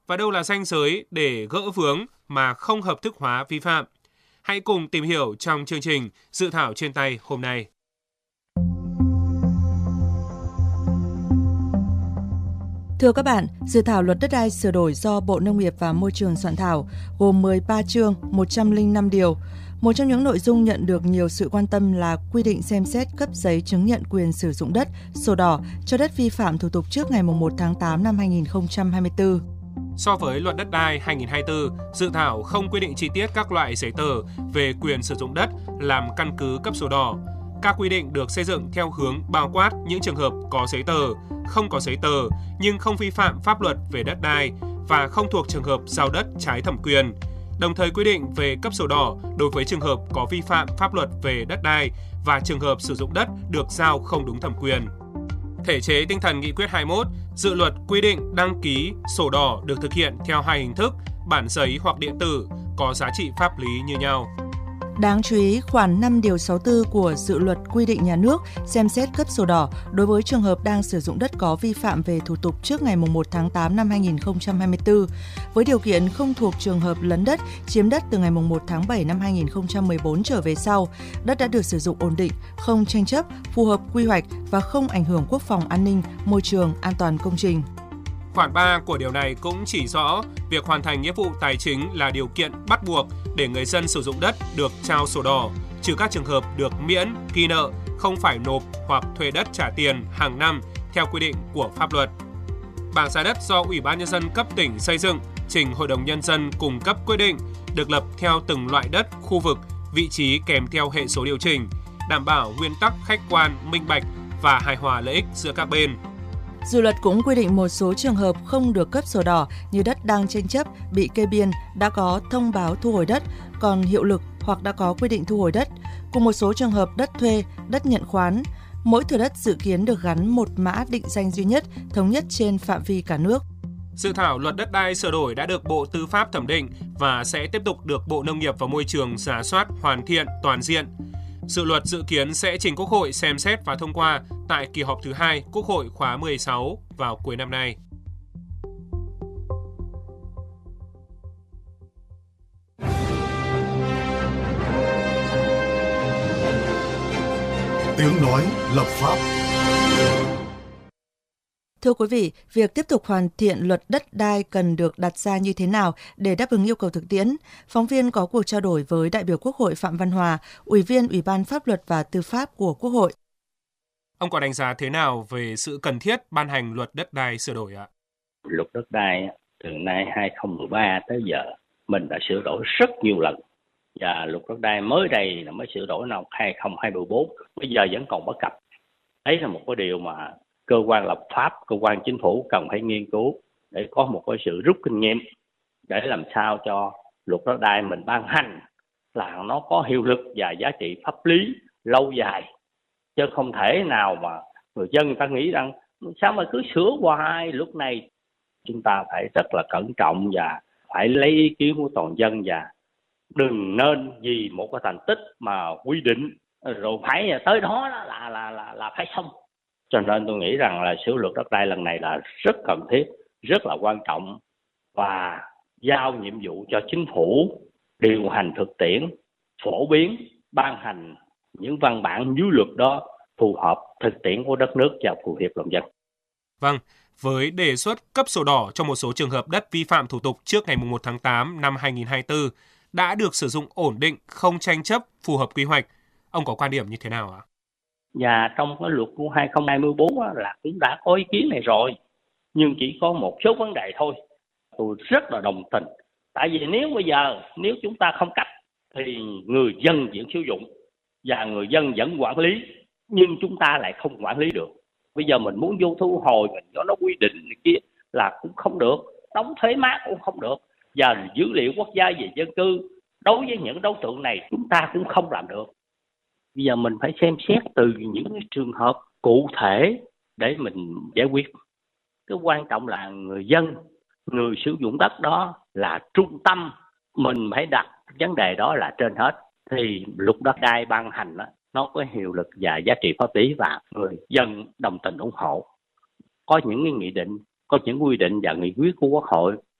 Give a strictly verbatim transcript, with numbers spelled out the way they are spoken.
và đâu là ranh giới để gỡ vướng mà không hợp thức hóa vi phạm? Hãy cùng tìm hiểu trong chương trình Dự thảo trên tay hôm nay. Thưa các bạn, dự thảo luật đất đai sửa đổi do Bộ Nông nghiệp và Môi trường soạn thảo gồm mười ba chương, một trăm lẻ năm điều. Một trong những nội dung nhận được nhiều sự quan tâm là quy định xem xét cấp giấy chứng nhận quyền sử dụng đất, sổ đỏ cho đất vi phạm thủ tục trước ngày mùng một tháng tám năm hai nghìn không trăm hai mươi tư. So với luật đất đai hai nghìn không trăm hai mươi tư, dự thảo không quy định chi tiết các loại giấy tờ về quyền sử dụng đất làm căn cứ cấp sổ đỏ. Các quy định được xây dựng theo hướng bao quát những trường hợp có giấy tờ, không có giấy tờ nhưng không vi phạm pháp luật về đất đai và không thuộc trường hợp giao đất trái thẩm quyền. Đồng thời quy định về cấp sổ đỏ đối với trường hợp có vi phạm pháp luật về đất đai và trường hợp sử dụng đất được giao không đúng thẩm quyền. Thể chế tinh thần nghị quyết hai mươi mốt, dự luật quy định đăng ký sổ đỏ được thực hiện theo hai hình thức, bản giấy hoặc điện tử, có giá trị pháp lý như nhau. Đáng chú ý, khoản năm điều sáu mươi tư của dự luật quy định nhà nước xem xét cấp sổ đỏ đối với trường hợp đang sử dụng đất có vi phạm về thủ tục trước ngày mùng một tháng tám năm hai nghìn không trăm hai mươi tư, với điều kiện không thuộc trường hợp lấn đất, chiếm đất từ ngày mùng một tháng bảy năm hai nghìn không trăm mười bốn trở về sau, đất đã được sử dụng ổn định, không tranh chấp, phù hợp quy hoạch và không ảnh hưởng quốc phòng an ninh, môi trường, an toàn công trình. Khoản ba của điều này cũng chỉ rõ việc hoàn thành nghĩa vụ tài chính là điều kiện bắt buộc để người dân sử dụng đất được trao sổ đỏ, trừ các trường hợp được miễn, ghi nợ, không phải nộp hoặc thuê đất trả tiền hàng năm theo quy định của pháp luật. Bảng giá đất do Ủy ban Nhân dân cấp tỉnh xây dựng, trình Hội đồng Nhân dân cung cấp quyết định, được lập theo từng loại đất, khu vực, vị trí kèm theo hệ số điều chỉnh, đảm bảo nguyên tắc khách quan, minh bạch và hài hòa lợi ích giữa các bên. Dự luật cũng quy định một số trường hợp không được cấp sổ đỏ như đất đang tranh chấp, bị kê biên, đã có thông báo thu hồi đất, còn hiệu lực hoặc đã có quy định thu hồi đất, cùng một số trường hợp đất thuê, đất nhận khoán. Mỗi thửa đất dự kiến được gắn một mã định danh duy nhất, thống nhất trên phạm vi cả nước. Dự thảo luật đất đai sửa đổi đã được Bộ Tư pháp thẩm định và sẽ tiếp tục được Bộ Nông nghiệp và Môi trường rà soát hoàn thiện toàn diện. Dự luật dự kiến sẽ trình Quốc hội xem xét và thông qua tại kỳ họp thứ hai Quốc hội khóa mười sáu vào cuối năm nay. Tiếng nói lập pháp. Thưa quý vị, việc tiếp tục hoàn thiện luật đất đai cần được đặt ra như thế nào để đáp ứng yêu cầu thực tiễn? Phóng viên có cuộc trao đổi với đại biểu Quốc hội Phạm Văn Hòa, Ủy viên Ủy ban Pháp luật và Tư pháp của Quốc hội. Ông có đánh giá thế nào về sự cần thiết ban hành luật đất đai sửa đổi ạ? Luật đất đai từ nay hai nghìn không trăm mười ba tới giờ mình đã sửa đổi rất nhiều lần. Và luật đất đai mới đây là mới sửa đổi năm hai nghìn không trăm hai mươi tư, bây giờ vẫn còn bất cập. Đấy là một cái điều mà cơ quan lập pháp, cơ quan chính phủ cần phải nghiên cứu để có một cái sự rút kinh nghiệm để làm sao cho luật đất đai mình ban hành là nó có hiệu lực và giá trị pháp lý lâu dài, chứ không thể nào mà người dân người ta nghĩ rằng sao mà cứ sửa hoài. Lúc này chúng ta phải rất là cẩn trọng và phải lấy ý kiến của toàn dân, và đừng nên vì một cái thành tích mà quy định rồi phải tới đó là là là là phải xong. Cho nên tôi nghĩ rằng là sửa luật đất đai lần này là rất cần thiết, rất là quan trọng, và giao nhiệm vụ cho chính phủ điều hành thực tiễn, phổ biến, ban hành những văn bản dưới luật đó phù hợp thực tiễn của đất nước và phù hợp lòng dân. Vâng, với đề xuất cấp sổ đỏ cho một số trường hợp đất vi phạm thủ tục trước ngày mùng một tháng tám năm hai nghìn không trăm hai mươi tư đã được sử dụng ổn định, không tranh chấp, phù hợp quy hoạch. Ông có quan điểm như thế nào ạ? Và trong cái luật của hai nghìn không trăm hai mươi tư là cũng đã có ý kiến này rồi, nhưng chỉ có một số vấn đề thôi. Tôi rất là đồng tình. Tại vì nếu bây giờ, nếu chúng ta không cấp thì người dân vẫn sử dụng và người dân vẫn quản lý, nhưng chúng ta lại không quản lý được. Bây giờ mình muốn vô thu hồi, mình cho nó quy định này kia là cũng không được, đóng thuế má cũng không được. Và dữ liệu quốc gia về dân cư đối với những đối tượng này chúng ta cũng không làm được. Bây giờ mình phải xem xét từ những trường hợp cụ thể để mình giải quyết. Cái quan trọng là người dân, người sử dụng đất đó là trung tâm, mình phải đặt vấn đề đó là trên hết. Thì luật đất đai ban hành đó, nó có hiệu lực và giá trị pháp lý và người dân đồng tình ủng hộ. Có những cái nghị định, có những quy định và nghị quyết của Quốc hội